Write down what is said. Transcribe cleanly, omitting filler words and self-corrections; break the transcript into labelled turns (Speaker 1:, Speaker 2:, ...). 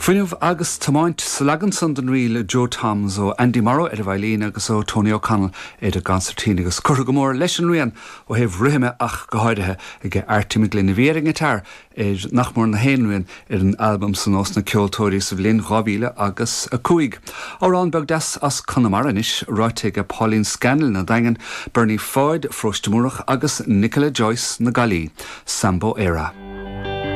Speaker 1: Fuinmh agus tamáint sa legan san den riil Joe Thoms ó Andy Morrow ar a bhailín agus ó Tony O'Connell ar a gancertín agus cur go mór leis an rian ó heh riime ach go háirithe ag airtimig linn bhéring atar nach mór na héanúin ar an album san os na ceoltóirí sa bhlín rábhíle agus a cuaig. Árán beag des as Connemaranis ráite ag Pauline Scanlon na dagan Bernie Ford, Frostamúrach agus Nicola Joyce na Galí, Sambo Era.